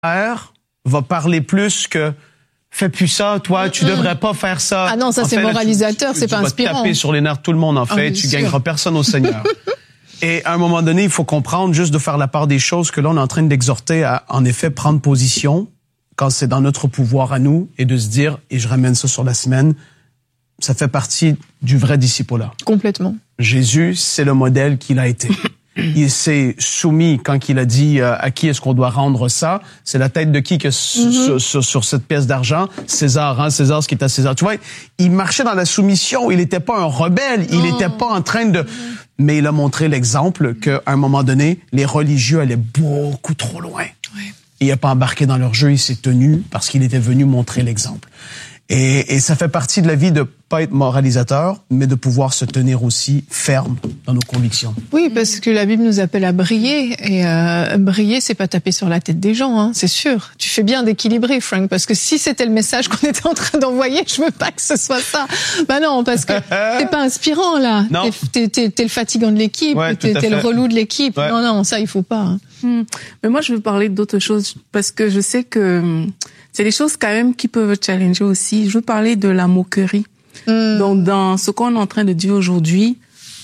va parler plus que fais plus ça, toi, tu devrais pas faire ça. Ah non, ça c'est moralisateur, c'est pas inspirant. Tu vas taper sur les nerfs de tout le monde, en fait. Tu gagneras personne au Seigneur. Et à un moment donné, il faut comprendre, juste de faire la part des choses, que là, on est en train d'exhorter à, en effet, prendre position quand c'est dans notre pouvoir à nous et de se dire, et je ramène ça sur la semaine, ça fait partie du vrai disciple-là. Complètement. Jésus, c'est le modèle qu'il a été. Il s'est soumis quand il a dit à qui est-ce qu'on doit rendre ça. C'est la tête de qui que sur cette pièce d'argent? César, hein, César, ce qui est à César. Tu vois, il marchait dans la soumission. Il n'était pas un rebelle. Il n'était pas en train de... Mais il a montré l'exemple qu'à un moment donné, les religieux allaient beaucoup trop loin. Ouais. Il n'a pas embarqué dans leur jeu. Il s'est tenu parce qu'il était venu montrer l'exemple. Et ça fait partie de la vie de pas être moralisateur, mais de pouvoir se tenir aussi ferme dans nos convictions. Oui, parce que la Bible nous appelle à briller. Et briller, c'est pas taper sur la tête des gens, hein, c'est sûr. Tu fais bien d'équilibrer, Frank, parce que si c'était le message qu'on était en train d'envoyer, je veux pas que ce soit ça. Bah non, parce que t'es pas inspirant, là. Non. T'es le fatigant de l'équipe, ouais, t'es le relou de l'équipe. Ouais. Non, ça, il faut pas. Hein. Mais moi, je veux parler d'autre chose, parce que je sais que c'est des choses quand même qui peuvent challenger aussi. Je veux parler de la moquerie. Donc, dans ce qu'on est en train de dire aujourd'hui,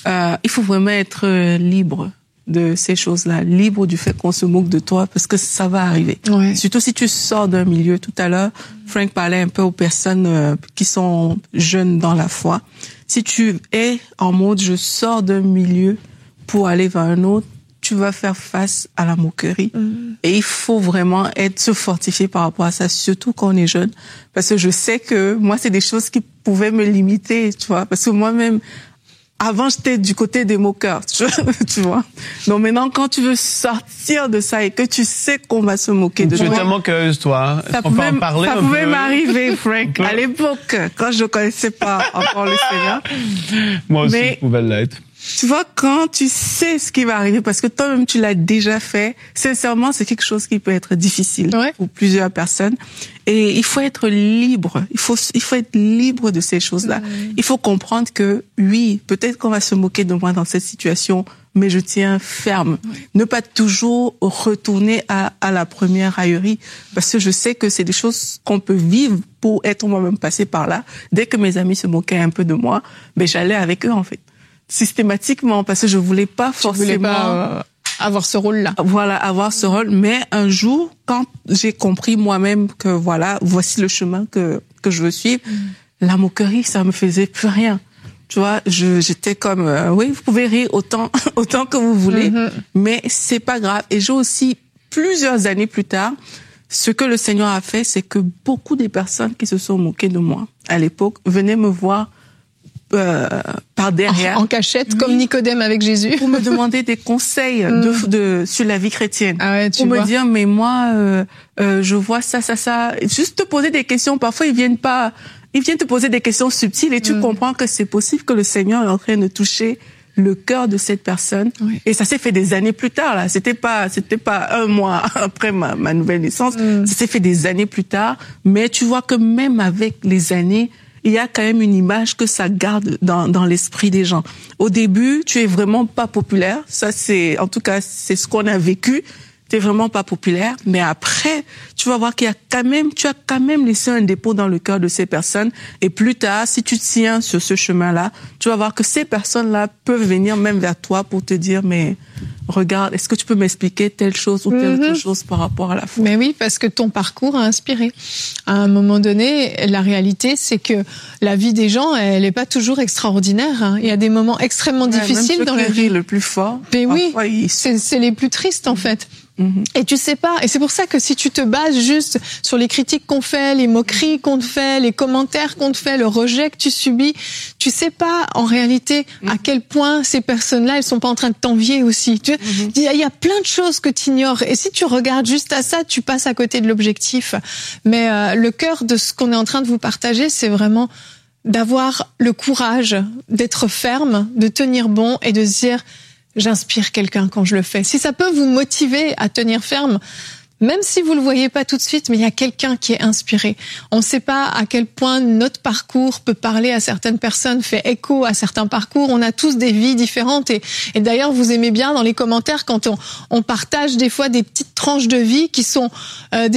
il faut vraiment être libre de ces choses-là, libre du fait qu'on se moque de toi, parce que ça va arriver. Ouais. Surtout si tu sors d'un milieu. Tout à l'heure, Frank parlait un peu aux personnes qui sont jeunes dans la foi. Si tu es en mode « je sors d'un milieu pour aller vers un autre », tu vas faire face à la moquerie. Et il faut vraiment se fortifier par rapport à ça, surtout quand on est jeune. Parce que je sais que moi, c'est des choses qui pouvaient me limiter, tu vois. Parce que moi-même, avant, j'étais du côté des moqueurs, tu vois. Donc maintenant, quand tu veux sortir de ça et que tu sais qu'on va se moquer de toi. Tu es moqueuse, toi. Ça pouvait m'arriver, Frank. À l'époque, quand je ne connaissais pas encore le Seigneur. Moi aussi, je pouvais l'être. Tu vois, quand tu sais ce qui va arriver, parce que toi-même tu l'as déjà fait, sincèrement, c'est quelque chose qui peut être difficile pour plusieurs personnes. Et il faut être libre. Il faut être libre de ces choses-là. Il faut comprendre que oui, peut-être qu'on va se moquer de moi dans cette situation, mais je tiens ferme. Ne pas toujours retourner à la première raillerie, parce que je sais que c'est des choses qu'on peut vivre pour être moi-même passé par là. Dès que mes amis se moquaient un peu de moi, ben j'allais avec eux en fait. Systématiquement, parce que je voulais pas forcément avoir ce rôle-là. Voilà, avoir ce rôle. Mais un jour, quand j'ai compris moi-même que voilà, voici le chemin que je veux suivre, la moquerie, ça me faisait plus rien. Tu vois, j'étais comme, oui, vous pouvez rire autant que vous voulez, mais c'est pas grave. Et j'ai aussi, plusieurs années plus tard, ce que le Seigneur a fait, c'est que beaucoup des personnes qui se sont moquées de moi à l'époque venaient me voir par derrière, en cachette, comme Nicodème avec Jésus, pour me demander des conseils sur la vie chrétienne, pour me dire mais moi je vois ça, juste te poser des questions. Parfois ils viennent te poser des questions subtiles et tu comprends que c'est possible que le Seigneur est en train de toucher le cœur de cette personne. Et ça s'est fait des années plus tard là. C'était pas un mois après ma nouvelle naissance. Ça s'est fait des années plus tard. Mais tu vois que même avec les années, il y a quand même une image que ça garde dans l'esprit des gens. Au début, tu es vraiment pas populaire. Ça, en tout cas, c'est ce qu'on a vécu. T'es vraiment pas populaire. Mais après, tu vas voir tu as quand même laissé un dépôt dans le cœur de ces personnes. Et plus tard, si tu tiens sur ce chemin-là, tu vas voir que ces personnes-là peuvent venir même vers toi pour te dire, mais regarde, est-ce que tu peux m'expliquer telle chose ou telle autre chose par rapport à la foi? Mais oui, parce que ton parcours a inspiré. À un moment donné, la réalité, c'est que la vie des gens, elle n'est pas toujours extraordinaire. Hein. Il y a des moments extrêmement difficiles dans la vie. Le plus fort. Mais oui, c'est les plus tristes en fait. Et tu sais pas, et c'est pour ça que si tu te bases juste sur les critiques qu'on fait, les moqueries qu'on te fait, les commentaires qu'on te fait, le rejet que tu subis, tu sais pas en réalité à quel point ces personnes-là, elles sont pas en train de t'envier aussi. Il y a plein de choses que tu ignores, et si tu regardes juste à ça, tu passes à côté de l'objectif. Mais le cœur de ce qu'on est en train de vous partager, c'est vraiment d'avoir le courage d'être ferme, de tenir bon et de se dire j'inspire quelqu'un quand je le fais. Si ça peut vous motiver à tenir ferme, Même si vous le voyez pas tout de suite, mais il y a quelqu'un qui est inspiré. On ne sait pas à quel point notre parcours peut parler à certaines personnes, fait écho à certains parcours. On a tous des vies différentes et d'ailleurs vous aimez bien dans les commentaires quand on partage des fois des petites tranches de vie qui sont